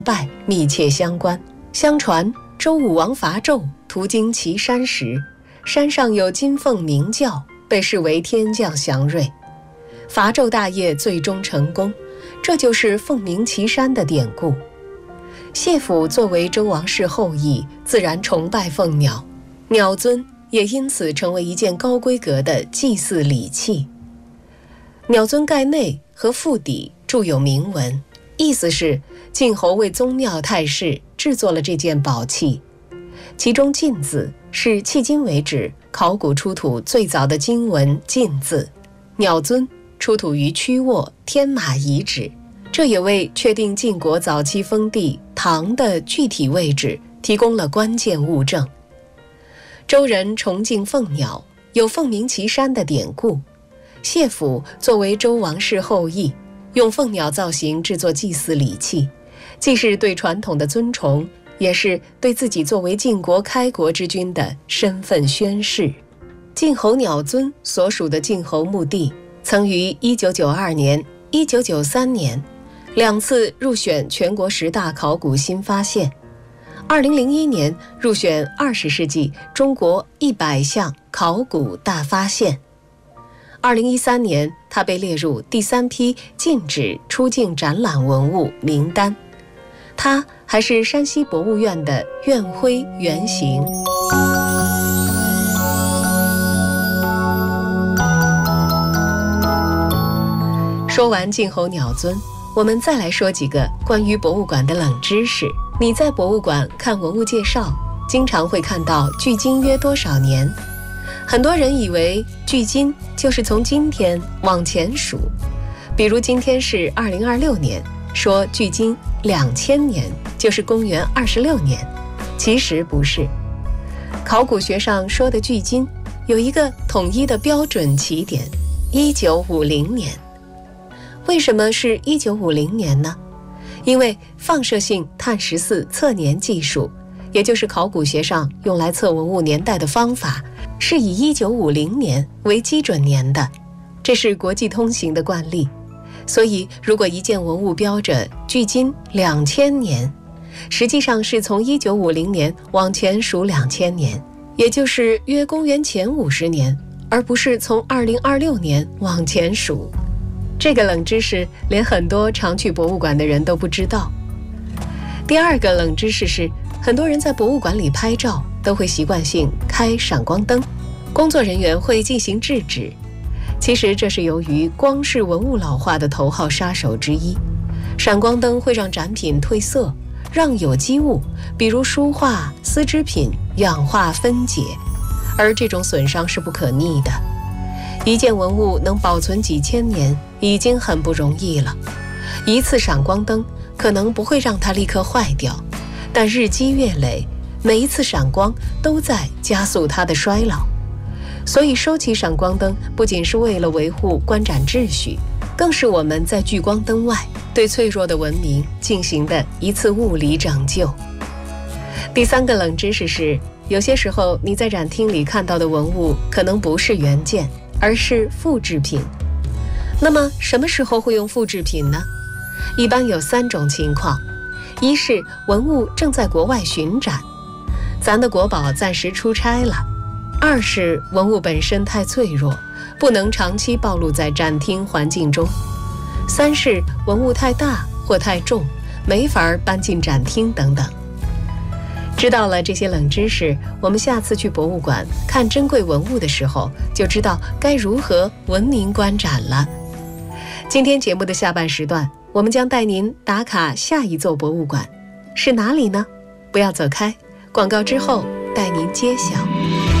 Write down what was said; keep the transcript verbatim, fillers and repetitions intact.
拜密切相关。相传周武王伐纣途经岐山时，山上有金凤鸣叫，被视为天降祥瑞。伐纣大业最终成功，这就是凤鸣岐山的典故。谢府作为周王室后裔，自然崇拜凤鸟，鸟尊也因此成为一件高规格的祭祀礼器。鸟尊盖内和腹底铸有铭文，意思是晋侯为宗庙太师制作了这件宝器。其中晋字是迄今为止考古出土最早的金文晋字，鸟尊出土于曲沃天马遗址，这也为确定晋国早期封地唐的具体位置提供了关键物证。周人崇敬凤鸟，有凤鸣岐山的典故。谢府作为周王室后裔，用凤鸟造型制作祭祀礼器，既是对传统的尊崇，也是对自己作为晋国开国之君的身份宣示。晋侯鸟尊所属的晋侯墓地，曾于一九九二年、一九九三年两次入选全国十大考古新发现，二零零一年入选二十世纪中国一百项考古大发现。二零一三年，它被列入第三批禁止出境展览文物名单。它还是山西博物院的院徽原型。说完晋侯鸟尊，我们再来说几个关于博物馆的冷知识。你在博物馆看文物介绍，经常会看到距今约多少年。很多人以为距今就是从今天往前数，比如今天是二零二六年，说距今两千年就是公元二十六年，其实不是。考古学上说的距今有一个统一的标准起点，一九五零年。为什么是一九五零年呢？因为放射性碳十四测年技术，也就是考古学上用来测文物年代的方法，是以一九五零年为基准年的，这是国际通行的惯例。所以如果一件文物标着距今两千年，实际上是从一九五零年往前数两千年，也就是约公元前五十年，而不是从二零二六年往前数。这个冷知识连很多常去博物馆的人都不知道。第二个冷知识是，很多人在博物馆里拍照都会习惯性开闪光灯，工作人员会进行制止。其实这是由于光是文物老化的头号杀手之一，闪光灯会让展品褪色，让有机物比如书画、丝织品氧化分解，而这种损伤是不可逆的。一件文物能保存几千年已经很不容易了，一次闪光灯可能不会让它立刻坏掉，但日积月累，每一次闪光都在加速它的衰老。所以收起闪光灯不仅是为了维护观展秩序，更是我们在聚光灯外对脆弱的文明进行的一次物理拯救。第三个冷知识是，有些时候你在展厅里看到的文物可能不是原件，而是复制品。那么什么时候会用复制品呢？一般有三种情况。一是文物正在国外巡展，咱的国宝暂时出差了；二是文物本身太脆弱，不能长期暴露在展厅环境中；三是文物太大或太重，没法搬进展厅等等。知道了这些冷知识，我们下次去博物馆看珍贵文物的时候，就知道该如何文明观展了。今天节目的下半时段，我们将带您打卡下一座博物馆，是哪里呢？不要走开，广告之后带您揭晓。